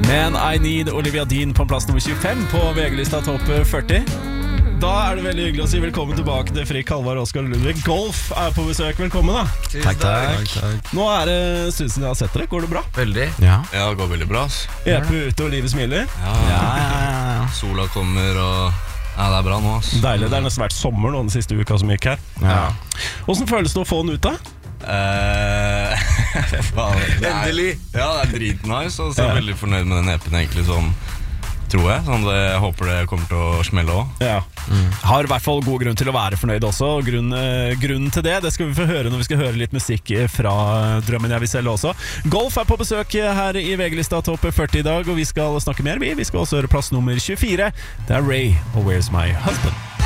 Men I Need Olivia Dean på plass nummer 25 på VG-lista topp 40. Da det veldig hyggelig å si velkommen tilbake til Frikk, Halvard, Oskar og Ludvig. Golf på besøk, velkommen da. Takk. Nå det stund siden jeg har sett dere, går det bra? Veldig. Ja, det går veldig bra. EP ute og livet smiler. Ja. Sola kommer og det bra nå. Deilig, det nesten vært sommer nå den siste uka som gikk her. Hvordan føles det å få den ut da? Endelig. Ja, det dritnice, og så jeg veldig fornøyd med den EP-en egentlig sånn, tror jeg. Sånn, jeg håper det kommer til å smelle også. Ja. Har i hvert fall god grunn til å være fornøyd også, og grunnen til det skal vi få høre når vi skal høre litt musikk fra Drømmen jeg vil selge også. Golf på besøk her i VG-lista topp 40 i dag, og vi skal snakke mer. Vi skal også høre plass nummer 24. Det Ray og Where's My Husband.